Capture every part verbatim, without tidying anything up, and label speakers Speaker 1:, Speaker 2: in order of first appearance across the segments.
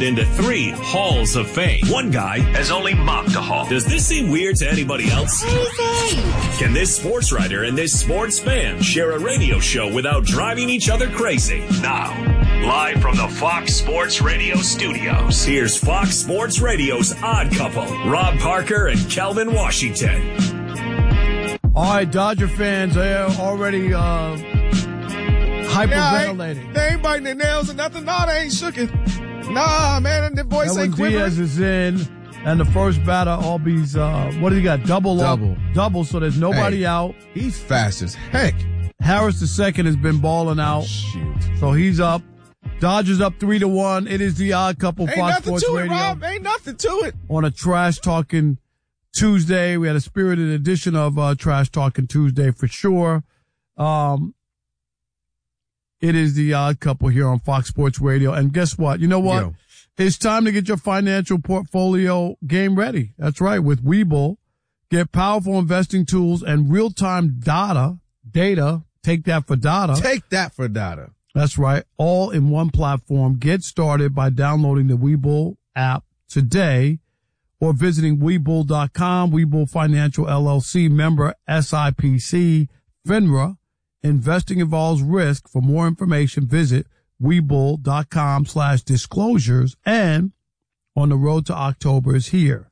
Speaker 1: inducted into three halls of fame. One guy has only mopped a hall. Does this seem weird to anybody else? Can this sports writer and this sports fan share a radio show without driving each other crazy? Now, live from the Fox Sports Radio studios, here's Fox Sports Radio's Odd Couple, Rob Parker and Kelvin Washington.
Speaker 2: All right, Dodger fans, they're already uh, hyperventilating.
Speaker 3: Yeah, they ain't biting their nails or nothing. No, they ain't shooking. Nah, man, the voice ain't quivering.
Speaker 2: Diaz is in, and the first batter, Albies, uh, what do you got? Double
Speaker 3: Double.
Speaker 2: Up, double, so there's nobody
Speaker 3: hey,
Speaker 2: out.
Speaker 3: He's fast as heck.
Speaker 2: Harris the second has been balling out.
Speaker 3: Shoot.
Speaker 2: So he's up. Dodgers up three to one. It is the Odd Couple,
Speaker 3: Ain't
Speaker 2: Fox
Speaker 3: nothing
Speaker 2: Sports
Speaker 3: to
Speaker 2: Radio.
Speaker 3: it, Rob. Ain't nothing to it.
Speaker 2: On a Trash Talking Tuesday. We had a spirited edition of uh, Trash Talking Tuesday for sure. Um, it is the Odd Couple here on Fox Sports Radio. And guess what? You know what?
Speaker 3: Yo.
Speaker 2: It's time to get your financial portfolio game ready. That's right. With Webull, get powerful investing tools and real-time data. Data. Take that for data.
Speaker 3: Take that for data.
Speaker 2: That's right. All in one platform. Get started by downloading the Webull app today or visiting Webull dot com. Webull Financial L L C, member S I P C, FINRA. Investing involves risk. For more information, visit Webull dot com slash disclosures. And On the Road to October is here.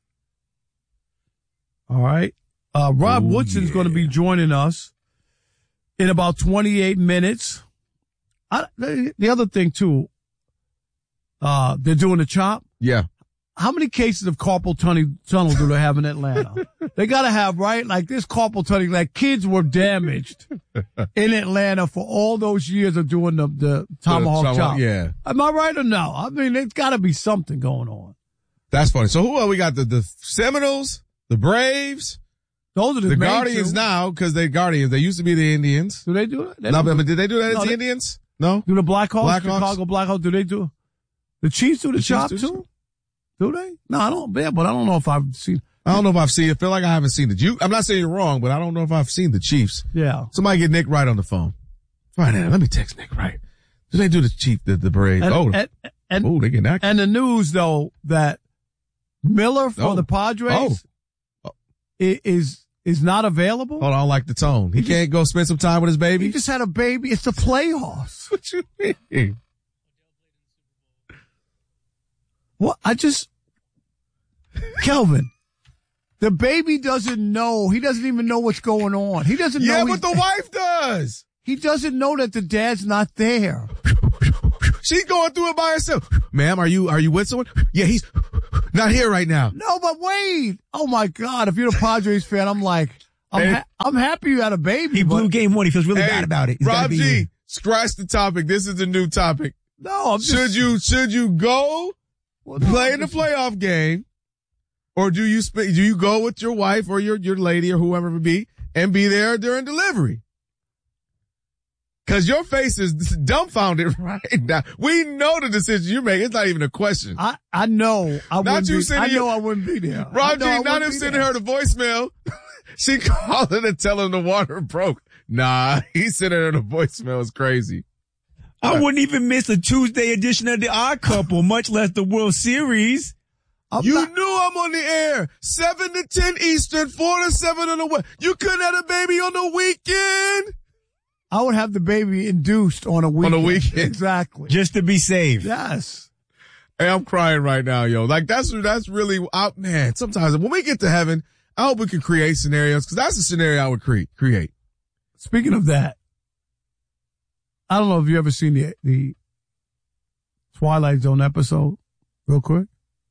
Speaker 2: All right. Uh, Rob
Speaker 3: Ooh,
Speaker 2: Woodson's
Speaker 3: yeah.
Speaker 2: going to be joining us in about twenty-eight minutes. I, the, the other thing too, uh, they're doing the chop.
Speaker 3: Yeah.
Speaker 2: How many cases of carpal tunnel, tunnel do they have in Atlanta? They gotta have, right? Like this carpal tunnel, like kids were damaged in Atlanta for all those years of doing the, the tomahawk
Speaker 3: The-
Speaker 2: chop.
Speaker 3: yeah.
Speaker 2: Am I right or no? I mean, there's gotta be something going on.
Speaker 3: That's funny. So who are we got? The, the Seminoles, the Braves,
Speaker 2: Those are the,
Speaker 3: the
Speaker 2: main
Speaker 3: Guardians
Speaker 2: two.
Speaker 3: now, because they Guardians. They used to be the Indians.
Speaker 2: Do they do it? They
Speaker 3: No,
Speaker 2: don't
Speaker 3: but
Speaker 2: do,
Speaker 3: did they do that as
Speaker 2: No,
Speaker 3: the
Speaker 2: they-
Speaker 3: Indians? No?
Speaker 2: do the Blackhawks,
Speaker 3: Blackhawks?
Speaker 2: Chicago Blackhawks, do they do the Chiefs do the,
Speaker 3: The Chiefs
Speaker 2: chop
Speaker 3: do
Speaker 2: too? Do they? No, I don't, yeah, but I don't know if I've seen,
Speaker 3: I don't know if I've seen it. I feel like I haven't seen it. You, I'm not saying you're wrong, but I don't know if I've seen the Chiefs.
Speaker 2: yeah.
Speaker 3: Somebody get Nick Wright on the phone. Right now, let me text Nick Wright. Do they do the Chief, the, the Braves?
Speaker 2: And,
Speaker 3: oh,
Speaker 2: and, and,
Speaker 3: oh, they getting that.
Speaker 2: and the news though, that Miller for
Speaker 3: Oh.
Speaker 2: the Padres
Speaker 3: Oh.
Speaker 2: i- is, is not available.
Speaker 3: Hold on, I don't like the tone. He,
Speaker 2: He
Speaker 3: can't go spend some time with his baby?
Speaker 2: He just had a baby. It's the playoffs.
Speaker 3: What you mean?
Speaker 2: What? I just, Kelvin, the baby doesn't know. He doesn't even know what's going on. He doesn't
Speaker 3: Yeah,
Speaker 2: know.
Speaker 3: but
Speaker 2: he's-
Speaker 3: the wife does.
Speaker 2: He doesn't know that the dad's not there.
Speaker 3: She's going through it by herself. Ma'am, are you, are you with someone? Yeah, he's not here right now.
Speaker 2: No, but wait. Oh my God. If you're a Padres fan, I'm like, I'm,
Speaker 3: Hey.
Speaker 2: ha- I'm happy you had a baby.
Speaker 4: He blew
Speaker 2: but-
Speaker 4: game one. He feels really
Speaker 3: Hey,
Speaker 4: bad about it. He's gotta
Speaker 3: Rob
Speaker 4: be
Speaker 3: G,
Speaker 4: here.
Speaker 3: scratch the topic. This is the new topic.
Speaker 2: No, I'm just,
Speaker 3: Should you, should you go
Speaker 2: well, no,
Speaker 3: play
Speaker 2: I'm
Speaker 3: in the
Speaker 2: just-
Speaker 3: playoff game, or do you sp- do you go with your wife or your your lady or whoever it be and be there during delivery? Because your face is dumbfounded right now. We know the decision you make. It's not even a question.
Speaker 2: I, I know. I
Speaker 3: Not
Speaker 2: wouldn't
Speaker 3: you
Speaker 2: be,
Speaker 3: sitting
Speaker 2: I
Speaker 3: here-
Speaker 2: know I wouldn't be there. I
Speaker 3: Rob G,
Speaker 2: know I
Speaker 3: not
Speaker 2: wouldn't
Speaker 3: him
Speaker 2: be
Speaker 3: sending
Speaker 2: there.
Speaker 3: her the voicemail. She called in and telling the water broke. Nah, he sending her the voicemail is crazy.
Speaker 4: I wouldn't even miss a Tuesday edition of the Odd Couple, much less the World Series.
Speaker 2: I'm
Speaker 3: You
Speaker 2: not-
Speaker 3: knew I'm on the air. seven to ten Eastern, four to seven on the West. You couldn't have a baby on the weekend.
Speaker 2: I would have the baby induced on a weekend.
Speaker 3: On a weekend.
Speaker 2: Exactly.
Speaker 4: Just to be safe.
Speaker 2: Yes.
Speaker 3: Hey, I'm crying right now, yo. Like that's, that's really, I, man, sometimes when we get to heaven, I hope we can create scenarios because that's the scenario I would create, create.
Speaker 2: Speaking of that, I don't know if you ever seen the, the Twilight Zone episode real quick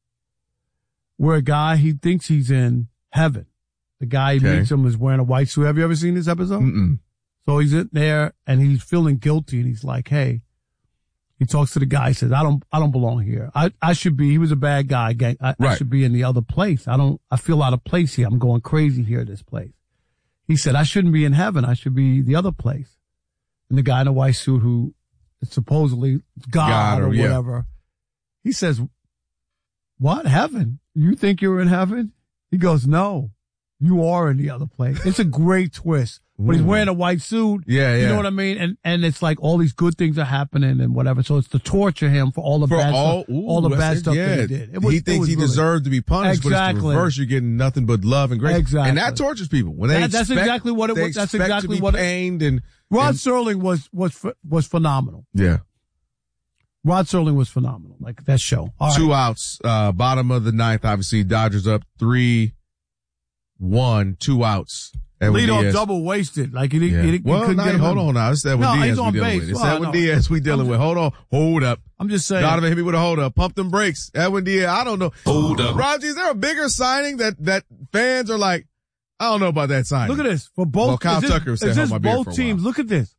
Speaker 2: where a guy, he thinks he's in heaven. The guy he
Speaker 3: Okay.
Speaker 2: meets him is wearing a white suit. Have you ever seen this episode?
Speaker 3: Mm-mm.
Speaker 2: So he's in there and he's feeling guilty and he's like, hey, he talks to the guy, he says, I don't, I don't belong here. I, I should be, he was a bad guy. Gang. I, I
Speaker 3: Right.
Speaker 2: should be in the other place. I don't, I feel out of place here. I'm going crazy here at this place. He said, I shouldn't be in heaven. I should be the other place. And the guy in the white suit who is supposedly God,
Speaker 3: God
Speaker 2: or,
Speaker 3: or- yeah.
Speaker 2: whatever, he says, what? Heaven? You think you're in heaven? He goes, no, you are in the other place. It's a great twist. but he's wearing a white suit.
Speaker 3: Yeah, yeah.
Speaker 2: You know what I mean? And and it's like all these good things are happening and whatever. So it's to torture him for all the
Speaker 3: For
Speaker 2: bad
Speaker 3: all,
Speaker 2: stuff,
Speaker 3: ooh,
Speaker 2: all the bad
Speaker 3: it,
Speaker 2: stuff
Speaker 3: yeah.
Speaker 2: that he did. It was,
Speaker 3: he thinks he
Speaker 2: really,
Speaker 3: deserved to be punished,
Speaker 2: exactly.
Speaker 3: but it's the reverse. You're getting nothing but love and grace.
Speaker 2: Exactly.
Speaker 3: And that tortures people. When they
Speaker 2: that, that's
Speaker 3: expect,
Speaker 2: exactly what it
Speaker 3: they
Speaker 2: was. That's
Speaker 3: expect
Speaker 2: exactly
Speaker 3: to be
Speaker 2: what it,
Speaker 3: pained and
Speaker 2: Rod
Speaker 3: and,
Speaker 2: Serling was was was phenomenal.
Speaker 3: Yeah.
Speaker 2: Rod Serling was phenomenal. Like that show. All
Speaker 3: Two
Speaker 2: right.
Speaker 3: outs, uh, bottom of the ninth, obviously. Dodgers up three one, two outs. Edwin
Speaker 2: Lead off
Speaker 3: Diaz.
Speaker 2: double wasted. Like he,
Speaker 3: Yeah.
Speaker 2: he, he
Speaker 3: well,
Speaker 2: couldn't
Speaker 3: now,
Speaker 2: get him
Speaker 3: hold
Speaker 2: in.
Speaker 3: on now. It's Edwin
Speaker 2: No,
Speaker 3: Diaz
Speaker 2: he's
Speaker 3: we
Speaker 2: on
Speaker 3: dealing
Speaker 2: base.
Speaker 3: with. It's
Speaker 2: Well,
Speaker 3: Edwin
Speaker 2: no.
Speaker 3: Diaz we dealing
Speaker 2: I'm
Speaker 3: with. Hold on. Hold up.
Speaker 2: I'm just saying.
Speaker 3: Donovan hit me with a hold up. Pump them brakes. Edwin Diaz. I don't know.
Speaker 1: Hold up.
Speaker 3: Raji, is there a bigger signing that, that fans are like, I don't know about that signing?
Speaker 2: Look at this. For both,
Speaker 3: Well, Kyle
Speaker 2: is this,
Speaker 3: Tucker
Speaker 2: is
Speaker 3: said,
Speaker 2: this
Speaker 3: "Hold my beer
Speaker 2: both
Speaker 3: for a
Speaker 2: teams?
Speaker 3: while."
Speaker 2: Look at this.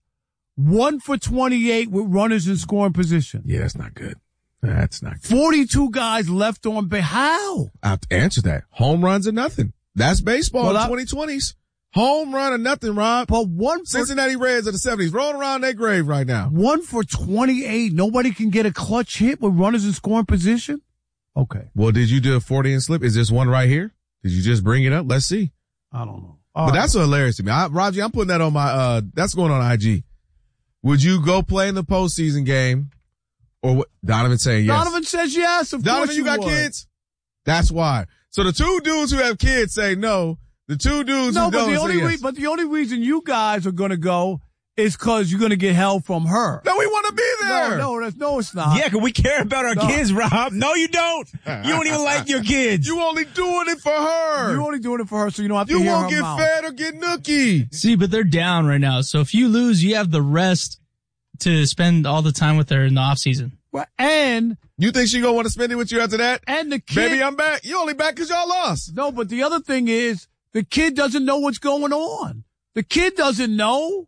Speaker 2: One for twenty-eight with runners in scoring position.
Speaker 3: Yeah, that's not good. That's not good.
Speaker 2: forty-two guys left on base. How?
Speaker 3: I have to answer that. Home runs are nothing. That's baseball
Speaker 2: Well,
Speaker 3: in
Speaker 2: I-
Speaker 3: twenty twenties. Home run or nothing, Rob.
Speaker 2: But one for,
Speaker 3: Cincinnati Reds of the seventies rolling around their grave right now.
Speaker 2: one for twenty-eight. Nobody can get a clutch hit with runners in scoring position? Okay.
Speaker 3: Well, did you do a forty and slip? Is this one right here? Did you just bring it up? Let's see.
Speaker 2: I don't know.
Speaker 3: But
Speaker 2: All right.
Speaker 3: that's hilarious to me. I, Raji, I'm putting that on my, uh, that's going on I G. Would you go play in the postseason game? Or what? Donovan saying yes.
Speaker 2: Donovan says yes. Of
Speaker 3: Donovan,
Speaker 2: course
Speaker 3: you got
Speaker 2: would.
Speaker 3: kids? That's why. So the two dudes who have kids say no. The two dudes
Speaker 2: No,
Speaker 3: who
Speaker 2: but
Speaker 3: don't
Speaker 2: the
Speaker 3: say
Speaker 2: only
Speaker 3: yes.
Speaker 2: re- but the only reason you guys are going to go is because you're going to get hell from her.
Speaker 3: No, we want to be there.
Speaker 2: No, no, that's, no, it's not.
Speaker 4: Yeah, because we care about our
Speaker 2: No.
Speaker 4: kids, Rob. No, you don't. You don't even like your kids.
Speaker 3: You only doing it for her.
Speaker 2: You're only doing it for her, so you don't have to
Speaker 3: You
Speaker 2: hear
Speaker 3: won't
Speaker 2: her
Speaker 3: get
Speaker 2: mouth.
Speaker 3: fed or get nookie.
Speaker 5: See, but they're down right now. So if you lose, you have the rest to spend all the time with her in the off season.
Speaker 2: Well, and
Speaker 3: You think she gonna want to spend it with you after that?
Speaker 2: and the kid.
Speaker 3: Baby, I'm back. You only back because y'all lost.
Speaker 2: No, but the other thing is the kid doesn't know what's going on. The kid doesn't know,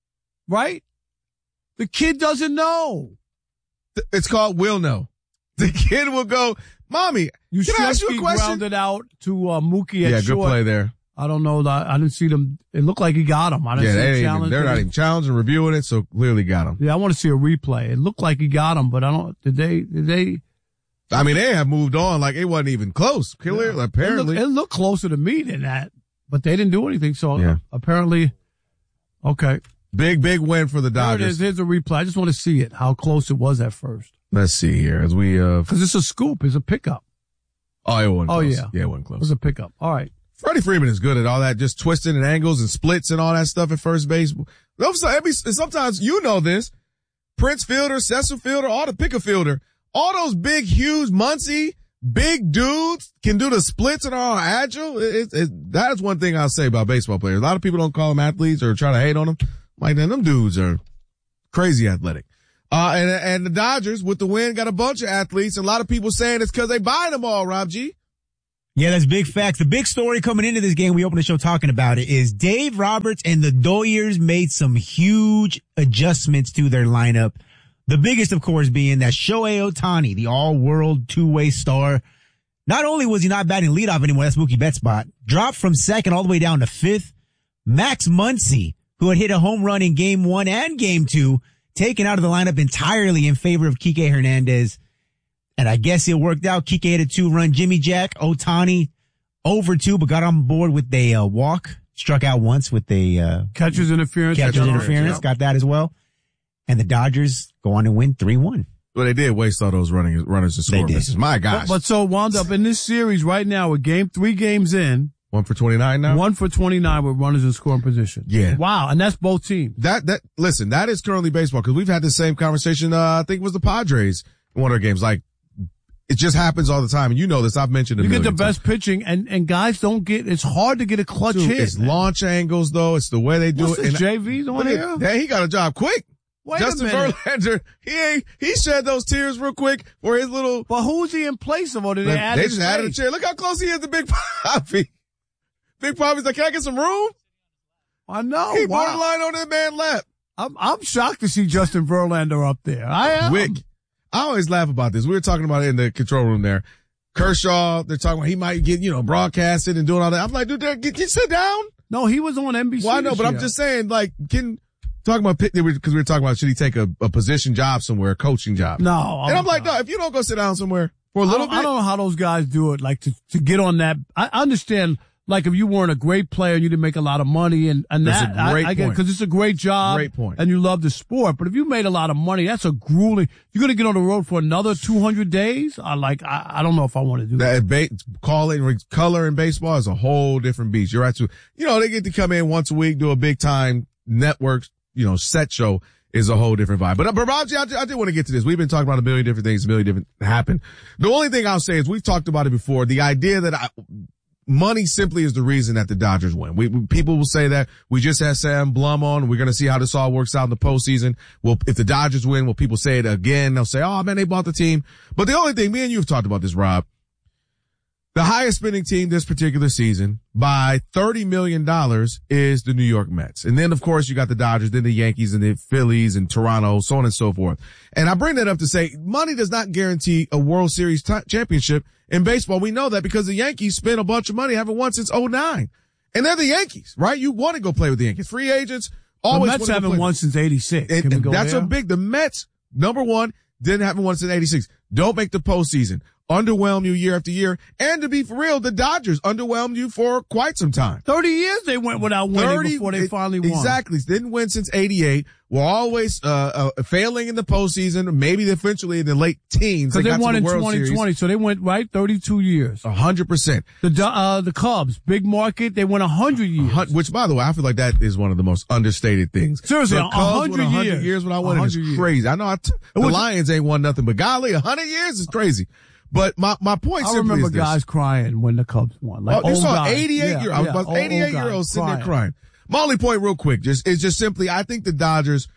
Speaker 2: right? The kid doesn't know.
Speaker 3: It's called will know. The kid will go, Mommy,
Speaker 2: You
Speaker 3: can I ask you a
Speaker 2: Yusufsky
Speaker 3: question?
Speaker 2: grounded out to uh, Mookie at
Speaker 3: Yeah, good
Speaker 2: short.
Speaker 3: play there.
Speaker 2: I don't know. I, I didn't see them. It looked like he got him. I didn't
Speaker 3: Yeah,
Speaker 2: see
Speaker 3: they
Speaker 2: him
Speaker 3: ain't even,
Speaker 2: challenge.
Speaker 3: they're not even challenging, reviewing it, so clearly got him.
Speaker 2: Yeah, I want to see a replay. It looked like he got him, but I don't. Did they? Did they?
Speaker 3: I mean, they have moved on like it wasn't even close. Clearly,
Speaker 2: Yeah.
Speaker 3: apparently.
Speaker 2: It looked, it looked closer to me than that, but they didn't do anything. So
Speaker 3: Yeah.
Speaker 2: uh, apparently, okay.
Speaker 3: Big, big win for the
Speaker 2: There it is.
Speaker 3: Dodgers.
Speaker 2: Here's a replay. I just want to see it. How close it was at first.
Speaker 3: Let's see here as we, uh,
Speaker 2: Because it's a scoop. It's a pickup.
Speaker 3: oh, it wasn't
Speaker 2: Oh,
Speaker 3: close.
Speaker 2: yeah.
Speaker 3: Yeah, it wasn't
Speaker 2: It
Speaker 3: close.
Speaker 2: was a pickup. All right.
Speaker 3: Freddie Freeman is good at all that, just twisting and angles and splits and all that stuff at first base. Sometimes you know this. Prince Fielder, Cecil Fielder, all the picker fielder, all those big, huge, Muncie, big dudes can do the splits and are all agile. It, it, it, that is one thing I'll say about baseball players. A lot of people don't call them athletes or try to hate on them. Like, then them dudes are crazy athletic. Uh, and, and the Dodgers with the win got a bunch of athletes. And a lot of people saying it's because they buy them all, Rob G.
Speaker 4: Yeah, that's big facts. The big story coming into this game, we opened the show talking about it, is Dave Roberts and the Doyers made some huge adjustments to their lineup. The biggest, of course, being that Shohei Ohtani, the all-world two-way star, not only was he not batting leadoff anymore, that's Mookie Betts' spot, dropped from second all the way down to fifth. Max Muncy, who had hit a home run in game one and game two, taken out of the lineup entirely in favor of Kike Hernandez. And I guess it worked out. Kike hit a two-run Jimmy Jack. Ohtani over two, but got on board with a uh, walk. Struck out once with a uh,
Speaker 2: Catcher's interference.
Speaker 4: catcher's
Speaker 2: Catcher's
Speaker 4: interference.
Speaker 2: Yep.
Speaker 4: Got that as well. And the Dodgers go on to win three one.
Speaker 3: Well, they did waste all those running runners and
Speaker 4: They
Speaker 3: score
Speaker 4: did.
Speaker 3: misses. My
Speaker 2: But,
Speaker 3: gosh.
Speaker 2: but so wound up in this series right now with game three games in,
Speaker 3: One for twenty-nine now?
Speaker 2: one for twenty-nine with runners in scoring position.
Speaker 3: Yeah.
Speaker 2: Wow. And that's both teams.
Speaker 3: That, that, listen, that is currently baseball because we've had the same conversation, uh, I think it was the Padres in one of their games. Like, it just happens all the time. And you know this, I've mentioned it.
Speaker 2: You
Speaker 3: a
Speaker 2: get the
Speaker 3: million
Speaker 2: best
Speaker 3: times.
Speaker 2: pitching and, and guys don't get, it's hard to get a clutch
Speaker 3: Dude,
Speaker 2: hit.
Speaker 3: it's
Speaker 2: man.
Speaker 3: launch angles though. It's the way they do
Speaker 2: What's
Speaker 3: it.
Speaker 2: this,
Speaker 3: And
Speaker 2: J V's on
Speaker 3: look
Speaker 2: here?
Speaker 3: at- yeah, he got a job quick.
Speaker 2: Wait
Speaker 3: Justin
Speaker 2: a minute.
Speaker 3: Verlander, he ain't, he shed those tears real quick for his little,
Speaker 2: But who's he in place of? Or did they,
Speaker 3: they,
Speaker 2: add
Speaker 3: they
Speaker 2: his
Speaker 3: just added a
Speaker 2: face?
Speaker 3: chair. Look how close he is to Big Poppy. Big Poppy's like, can I get some room?
Speaker 2: I know.
Speaker 3: he
Speaker 2: wow.
Speaker 3: borderline on that man lap.
Speaker 2: I'm, I'm shocked to see Justin Verlander up there. I am.
Speaker 3: Wick. I always laugh about this. We were talking about it in the control room there. Kershaw, they're talking about he might get, you know, broadcasted and doing all that. I'm like, dude, get, get sit down.
Speaker 2: No, he was on N B C.
Speaker 3: Well, I know,
Speaker 2: this
Speaker 3: but I'm
Speaker 2: year.
Speaker 3: just saying, like, can, talking about, because we were talking about should he take a, a position job somewhere, a coaching job.
Speaker 2: No.
Speaker 3: And I'm like, no, if you don't go sit down somewhere for a
Speaker 2: I
Speaker 3: little
Speaker 2: don't, I
Speaker 3: bit.
Speaker 2: don't know how those guys do it. Like to, to get on that. I understand like if you weren't a great player and you didn't make a lot of money and, and
Speaker 3: That's
Speaker 2: that,
Speaker 3: a great
Speaker 2: I, I get,
Speaker 3: point.
Speaker 2: cause it's a great job.
Speaker 3: Great point.
Speaker 2: And you love the sport. But if you made a lot of money, that's a grueling, you're going to get on the road for another two hundred days. I like, I, I don't know if I want to do that.
Speaker 3: That ba- calling color in baseball is a whole different beast. You're right to, you know, they get to come in once a week, do a big time network, you know, set show is a whole different vibe. But, uh, but Rob, I, I did want to get to this. We've been talking about a million different things, a million different happen. The only thing I'll say is we've talked about it before. The idea that I, money simply is the reason that the Dodgers win. We, we people will say that we just had Sam Blum on. We're going to see how this all works out in the postseason. Well, if the Dodgers win, will people say it again? They'll say, oh man, they bought the team. But the only thing, me and you have talked about this, Rob. The highest spending team this particular season by thirty million dollars is the New York Mets. And then of course you got the Dodgers, then the Yankees and the Phillies and Toronto, so on and so forth. And I bring that up to say money does not guarantee a World Series t- championship in baseball. We know that because the Yankees spent a bunch of money, haven't won since oh nine. And they're the Yankees, right? You want to go play with the Yankees. Free agents always
Speaker 2: The Mets
Speaker 3: wanna go
Speaker 2: haven't
Speaker 3: play
Speaker 2: won
Speaker 3: with.
Speaker 2: since eighty-six.
Speaker 3: And,
Speaker 2: Can we
Speaker 3: and
Speaker 2: go
Speaker 3: that's
Speaker 2: there?
Speaker 3: a big, the Mets, number one, didn't haven't won since eighty-six. Don't make the postseason. Underwhelm you year after year. And to be for real, the Dodgers underwhelmed you for quite some time.
Speaker 2: thirty years they went without winning before they
Speaker 3: it-
Speaker 2: finally won.
Speaker 3: Exactly. Didn't win since eighty-eight. Were always, uh, uh, failing in the postseason, maybe eventually in the late teens.
Speaker 2: Cause they,
Speaker 3: got to
Speaker 2: won
Speaker 3: the
Speaker 2: in
Speaker 3: World
Speaker 2: twenty twenty,
Speaker 3: Series.
Speaker 2: so they went, right, thirty-two years.
Speaker 3: A hundred percent.
Speaker 2: The, Do- uh, the Cubs, big market, they went a hundred years.
Speaker 3: Hun- Which, by the way, I feel like that is one of the most understated things.
Speaker 2: Seriously,
Speaker 3: the
Speaker 2: a
Speaker 3: Cubs
Speaker 2: hundred
Speaker 3: went a hundred
Speaker 2: years.
Speaker 3: years without
Speaker 2: A
Speaker 3: winning is
Speaker 2: hundred years.
Speaker 3: crazy. I know I t- the
Speaker 2: was-
Speaker 3: Lions ain't won nothing, but golly, a hundred years is crazy. But my, my point
Speaker 2: I
Speaker 3: simply
Speaker 2: remember
Speaker 3: is this.
Speaker 2: guys crying when the Cubs won. Like
Speaker 3: Oh, you
Speaker 2: old
Speaker 3: saw
Speaker 2: guys.
Speaker 3: eighty-eight
Speaker 2: Yeah,
Speaker 3: year, I was
Speaker 2: yeah,
Speaker 3: about
Speaker 2: old
Speaker 3: eighty-eight year
Speaker 2: guys
Speaker 3: olds sitting there crying. My only point real quick just is just simply, I think the Dodgers,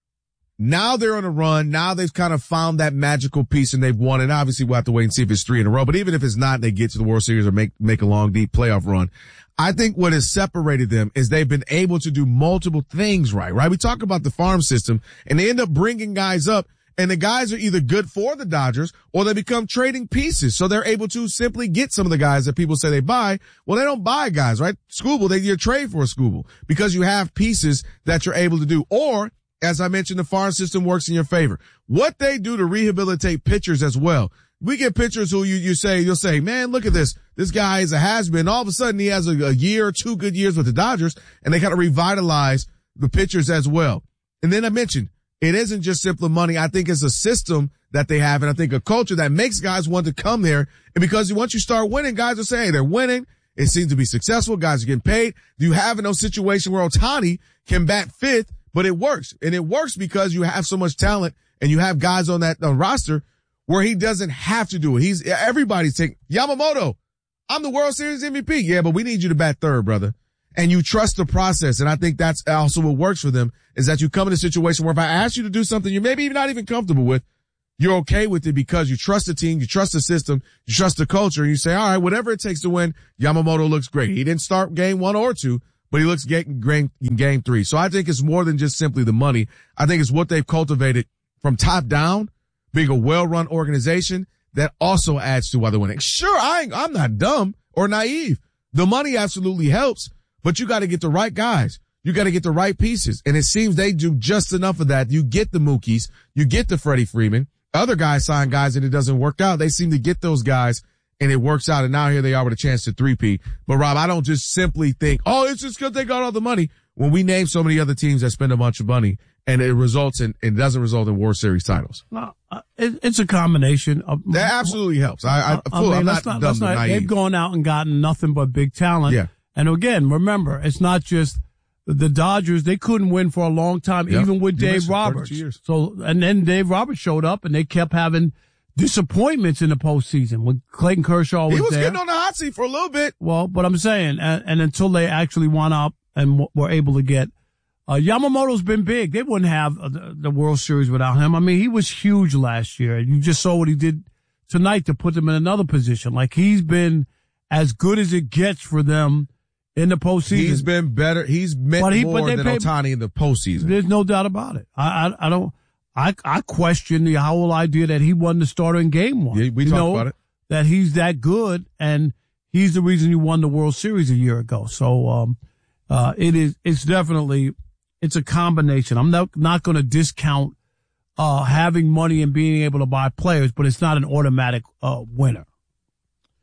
Speaker 3: now they're on a run. Now they've kind of found that magical piece and they've won. And obviously we'll have to wait and see if it's three in a row. But even if it's not, they get to the World Series or make, make a long, deep playoff run. I think what has separated them is they've been able to do multiple things right, right? We talk about the farm system and they end up bringing guys up. And the guys are either good for the Dodgers or they become trading pieces. So they're able to simply get some of the guys that people say they buy. Well, they don't buy guys, right? Scooble, they you trade for a Scooble because you have pieces that you're able to do. Or, as I mentioned, the farm system works in your favor. What they do to rehabilitate pitchers as well. We get pitchers who you, you say, you'll say, man, look at this. This guy is a has-been. All of a sudden he has a, a year or two good years with the Dodgers and they kind of revitalize the pitchers as well. And then I mentioned, it isn't just simply money. I think it's a system that they have and I think a culture that makes guys want to come there. And because once you start winning, guys are saying, hey, they're winning. It seems to be successful. Guys are getting paid. Do you have in those situations where Ohtani can bat fifth, but it works? And it works because you have so much talent and you have guys on that on roster where he doesn't have to do it. He's, everybody's taking, Yamamoto, I'm the World Series M V P. Yeah, but we need you to bat third, brother. And you trust the process. And I think that's also what works for them is that you come in a situation where if I ask you to do something you're maybe not even comfortable with, you're okay with it because you trust the team, you trust the system, you trust the culture, and you say, all right, whatever it takes to win, Yamamoto looks great. He didn't start game one or two, but he looks great in game three. So I think it's more than just simply the money. I think it's what they've cultivated from top down, being a well-run organization that also adds to why they're winning. Sure, I ain't, I'm not dumb or naive. The money absolutely helps. But you got to get the right guys. You got to get the right pieces. And it seems they do just enough of that. You get the Mookies. You get the Freddie Freeman. Other guys sign guys and it doesn't work out. They seem to get those guys and it works out. And now here they are with a chance to three-peat. But Rob, I don't just simply think, oh, it's just because they got all the money. When we name so many other teams that spend a bunch of money and it results in, it doesn't result in World Series titles.
Speaker 2: No, uh, it, it's a combination of.
Speaker 3: That absolutely helps. I, I,
Speaker 2: I
Speaker 3: full,
Speaker 2: mean,
Speaker 3: I'm
Speaker 2: let's
Speaker 3: not,
Speaker 2: not,
Speaker 3: dumb
Speaker 2: let's
Speaker 3: to
Speaker 2: not,
Speaker 3: naive.
Speaker 2: they've gone out and gotten nothing but big talent.
Speaker 3: Yeah.
Speaker 2: And again, remember, it's not just the Dodgers. They couldn't win for a long time,
Speaker 3: Yep.
Speaker 2: even with
Speaker 3: You
Speaker 2: Dave
Speaker 3: mentioned
Speaker 2: Roberts.
Speaker 3: thirty-two years.
Speaker 2: So, and then Dave Roberts showed up and they kept having disappointments in the postseason when Clayton Kershaw was
Speaker 3: He was
Speaker 2: there.
Speaker 3: getting on the hot seat for a little bit.
Speaker 2: Well, but I'm saying, and, and until they actually wound up and w- were able to get, uh, Yamamoto's been big. They wouldn't have uh, the, the World Series without him. I mean, he was huge last year. You just saw what he did tonight to put them in another position. Like he's been as good as it gets for them in the postseason.
Speaker 3: He's been better. He's meant
Speaker 2: But he- but
Speaker 3: more
Speaker 2: they
Speaker 3: than
Speaker 2: paid-
Speaker 3: Ohtani in the postseason.
Speaker 2: There's no doubt about it. I, I, I don't, I, I question the whole idea that he wasn't the starter in game one.
Speaker 3: Yeah, we
Speaker 2: You
Speaker 3: talked
Speaker 2: know,
Speaker 3: about it.
Speaker 2: That he's that good and he's the reason you won the World Series a year ago. So, um, uh, it is, it's definitely, it's a combination. I'm not, not going to discount, uh, having money and being able to buy players, but it's not an automatic, uh, winner.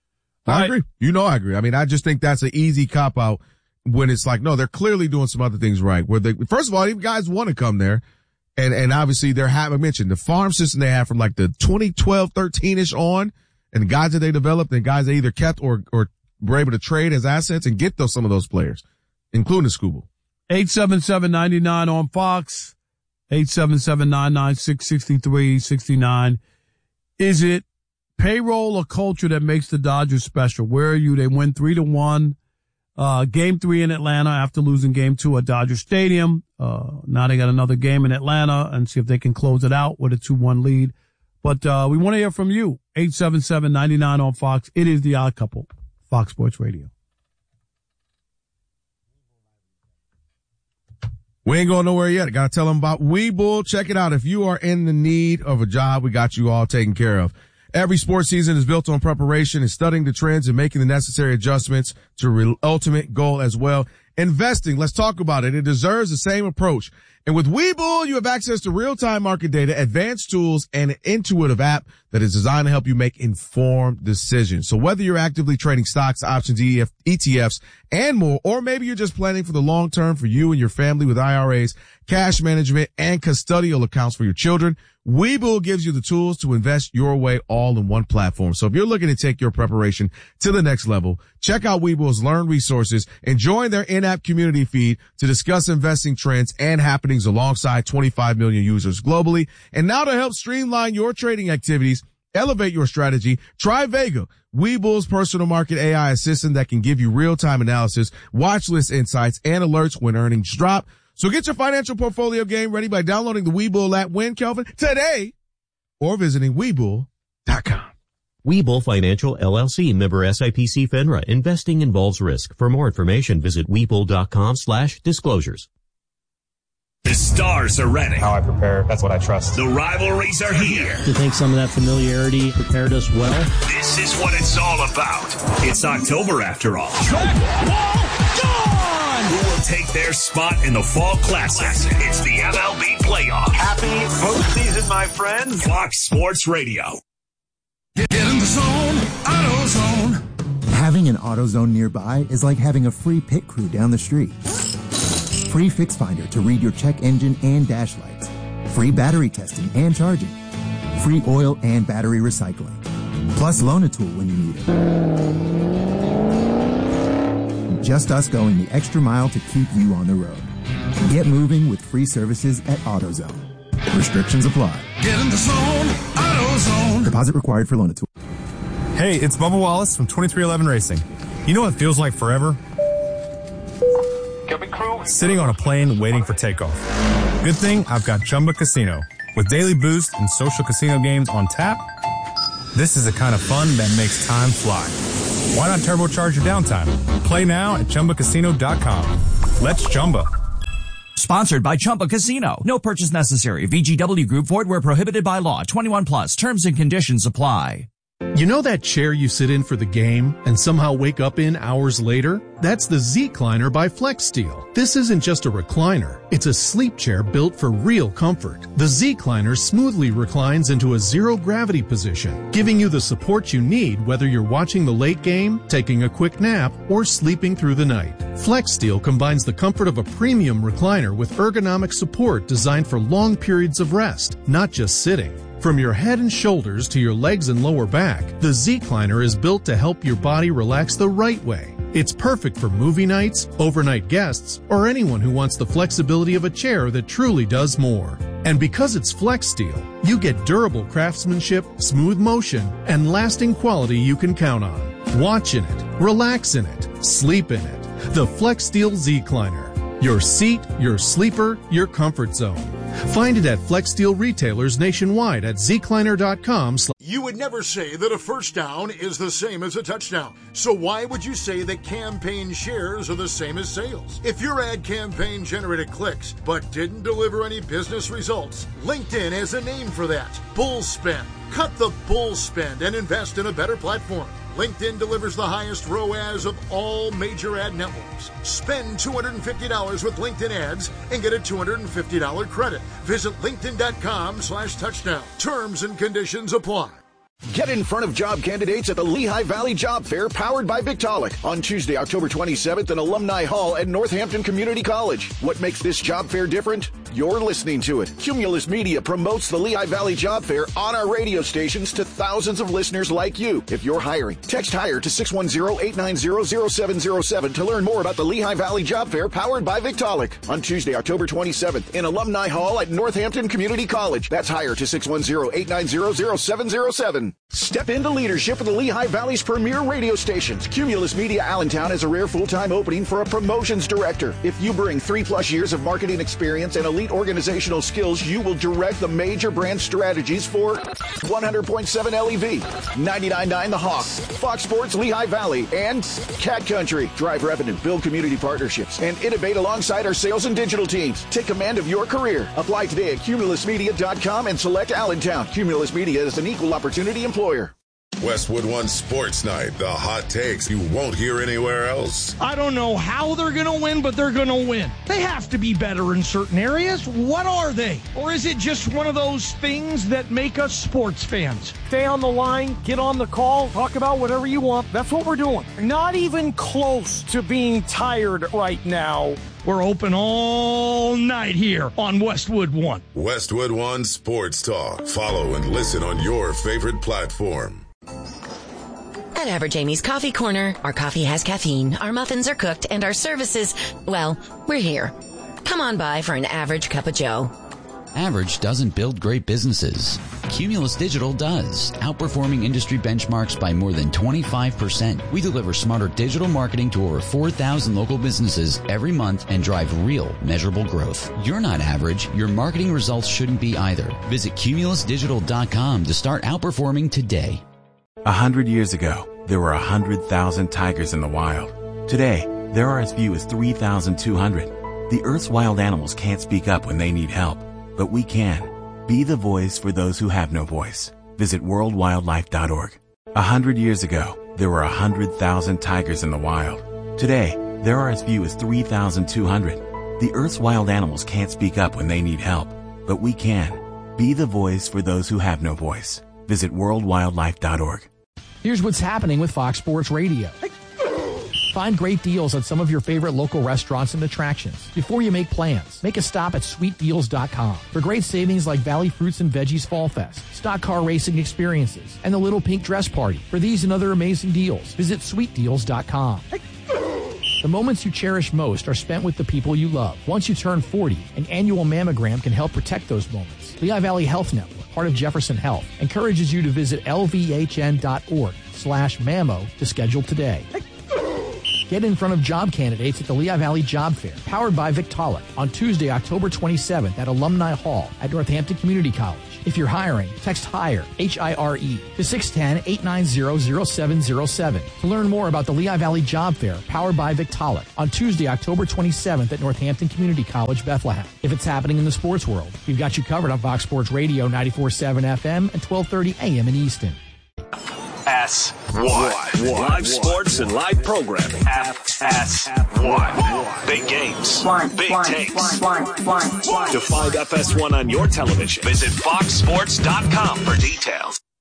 Speaker 3: I
Speaker 2: Right.
Speaker 3: agree. You know I agree. I mean, I just think that's an easy cop-out when it's like, no, they're clearly doing some other things right. Where they, first of all, even guys want to come there. And, and obviously they're having, I mentioned the farm system they have from like the twenty twelve, thirteen-ish on, and the guys that they developed and guys they either kept or, or were able to trade as assets and get those, some of those players, including the Scooble.
Speaker 2: eight seven seven, nine nine on Fox, eight seven seven, nine nine six, six three six nine. Is it payroll or culture that makes the Dodgers special? Where are you? They win three to one. Uh, game three in Atlanta after losing game two at Dodger Stadium. Uh, now they got another game in Atlanta and see if they can close it out with a two one lead. But, uh, we want to hear from you. eight seven seven, nine nine on Fox. It is the Odd Couple, Fox Sports Radio.
Speaker 3: We ain't going nowhere yet. I got to tell them about Webull. Check it out. If you are in the need of a job, we got you all taken care of. Every sports season is built on preparation and studying the trends and making the necessary adjustments to your ultimate goal as well. Investing, let's talk about it. It deserves the same approach. And with Webull, you have access to real-time market data, advanced tools, and an intuitive app that is designed to help you make informed decisions. So whether you're actively trading stocks, options, E T Fs, and more, or maybe you're just planning for the long term for you and your family with I R As, cash management, and custodial accounts for your children, Webull gives you the tools to invest your way all in one platform. So if you're looking to take your preparation to the next level, check out Webull's Learn resources and join their in-app community feed to discuss investing trends and happenings alongside twenty-five million users globally. And now to help streamline your trading activities, elevate your strategy, try Vega, Webull's personal market A I assistant that can give you real-time analysis, watch list insights, and alerts when earnings drop. So get your financial portfolio game ready by downloading the Webull app, when, Kelvin, today, or visiting Webull dot com.
Speaker 6: Webull Financial, L L C, member S I P C FINRA. Investing involves risk. For more information, visit Webull.com slash disclosures.
Speaker 1: The stars are ready.
Speaker 7: How I prepare, that's what I trust.
Speaker 1: The rivalries are here.
Speaker 8: I think some of that familiarity prepared us well.
Speaker 1: This is what it's all about. It's October after all.
Speaker 9: Track wall, gone!
Speaker 1: Who will take their spot in the Fall Classic? It's the M L B playoff.
Speaker 9: Happy postseason, my friends.
Speaker 1: Fox Sports Radio.
Speaker 9: Get in the zone, AutoZone.
Speaker 10: Having an AutoZone nearby is like having a free pit crew down the street. Free Fix Finder to read your check engine and dash lights. Free battery testing and charging. Free oil and battery recycling. Plus loan a tool when you need it. Just us going the extra mile to keep you on the road. Get moving with free services at AutoZone. Restrictions apply.
Speaker 9: Get in the zone, AutoZone.
Speaker 10: Deposit required for loan a tool.
Speaker 7: Hey, it's Bubba Wallace from twenty-three eleven Racing. You know what it feels like forever? Sitting on a plane waiting for takeoff. Good thing I've got Chumba Casino. With daily boost and social casino games on tap, this is the kind of fun that makes time fly. Why not turbocharge your downtime? Play now at Chumba Casino dot com. Let's Chumba.
Speaker 11: Sponsored by Chumba Casino. No purchase necessary. V G W Group. Void where prohibited by law. twenty-one plus. Terms and conditions apply.
Speaker 12: You know that chair you sit in for the game and somehow wake up in hours later? That's the Z-Cliner by FlexSteel. This isn't just a recliner. It's a sleep chair built for real comfort. The Z-Cliner smoothly reclines into a zero-gravity position, giving you the support you need whether you're watching the late game, taking a quick nap, or sleeping through the night. FlexSteel combines the comfort of a premium recliner with ergonomic support designed for long periods of rest, not just sitting. From your head and shoulders to your legs and lower back, the Z-Cliner is built to help your body relax the right way. It's perfect for movie nights, overnight guests, or anyone who wants the flexibility of a chair that truly does more. And because it's FlexSteel, you get durable craftsmanship, smooth motion, and lasting quality you can count on. Watch in it, relax in it, sleep in it. The FlexSteel Z-Cliner. Your seat, your sleeper, your comfort zone. Find it at FlexSteel retailers nationwide at Z Cliner dot com.
Speaker 13: You would never say that a first down is the same as a touchdown. So why would you say that campaign shares are the same as sales? If your ad campaign generated clicks but didn't deliver any business results, LinkedIn has a name for that. Bull spend. Cut the bull spend and invest in a better platform. LinkedIn delivers the highest R O A S of all major ad networks. Spend two hundred fifty dollars with LinkedIn ads and get a two hundred fifty dollars credit. Visit LinkedIn dot com slash touchdown. Terms and conditions apply.
Speaker 14: Get in front of job candidates at the Lehigh Valley Job Fair powered by Victaulic on Tuesday, October twenty-seventh in Alumni Hall at Northampton Community College. What makes this job fair different? You're listening to it. Cumulus Media promotes the Lehigh Valley Job Fair on our radio stations to thousands of listeners like you. If you're hiring, text HIRE to six one zero, eight nine zero, zero seven zero seven to learn more about the Lehigh Valley Job Fair powered by Victaulic on Tuesday, October twenty-seventh in Alumni Hall at Northampton Community College. That's HIRE to six one zero, eight nine zero, zero seven zero seven. Step into leadership of the Lehigh Valley's premier radio stations. Cumulus Media Allentown has a rare full-time opening for a promotions director. If you bring three plus years of marketing experience and elite organizational skills, you will direct the major brand strategies for one hundred point seven L E V, ninety-nine point nine The Hawk, Fox Sports Lehigh Valley, and Cat Country. Drive revenue, build community partnerships, and innovate alongside our sales and digital teams. Take command of your career. Apply today at cumulus media dot com and select Allentown. Cumulus Media is an equal opportunity employer.
Speaker 15: Westwood One Sports Night, the hot takes you won't hear anywhere else.
Speaker 16: I don't know how they're going to win, but they're going to win. They have to be better in certain areas. What are they? Or is it just one of those things that make us sports fans? Stay on the line, get on the call, talk about whatever you want. That's what we're doing. Not even close to being tired right now. We're open all night here on Westwood One.
Speaker 15: Westwood One Sports Talk. Follow and listen on your favorite platform.
Speaker 17: At Average Amy's Coffee Corner, our coffee has caffeine, our muffins are cooked, and our services, well, we're here. Come on by for an average cup of joe.
Speaker 18: Average doesn't build great businesses. Cumulus Digital does, outperforming industry benchmarks by more than twenty-five percent. We deliver smarter digital marketing to over four thousand local businesses every month and drive real, measurable growth. You're not average. Your marketing results shouldn't be either. Visit cumulus digital dot com to start outperforming today.
Speaker 19: A hundred years ago, there were a hundred thousand tigers in the wild. Today, there are as few as three thousand two hundred. The Earth's wild animals can't speak up when they need help, but we can. Be the voice for those who have no voice. Visit world wildlife dot org. A hundred years ago, there were a hundred thousand tigers in the wild. Today, there are as few as three thousand two hundred. The Earth's wild animals can't speak up when they need help, but we can. Be the voice for those who have no voice. Visit world wildlife dot org.
Speaker 20: Here's what's happening with Fox Sports Radio. Find great deals at some of your favorite local restaurants and attractions. Before you make plans, make a stop at sweet deals dot com for great savings like Valley Fruits and Veggies Fall Fest, stock car racing experiences, and the Little Pink Dress Party. For these and other amazing deals, visit sweet deals dot com. The moments you cherish most are spent with the people you love. Once you turn forty, an annual mammogram can help protect those moments. Lehigh Valley Health Network, part of Jefferson Health, encourages you to visit L V H N dot org slash mammo to schedule today. Get in front of job candidates at the Lehigh Valley Job Fair, powered by Victaulic, on Tuesday, October twenty-seventh at Alumni Hall at Northampton Community College. If you're hiring, text HIRE, H I R E, to six one zero, eight nine zero, zero seven zero seven to learn more about the Lehigh Valley Job Fair, powered by Victaulic, on Tuesday, October twenty-seventh at Northampton Community College, Bethlehem. If it's happening in the sports world, we've got you covered on Fox Sports Radio ninety-four point seven F M and twelve thirty A M in Easton.
Speaker 1: S what? Live sports and live programming. F S one. Big games. Big takes. To find F S one on your television, visit fox sports dot com for details.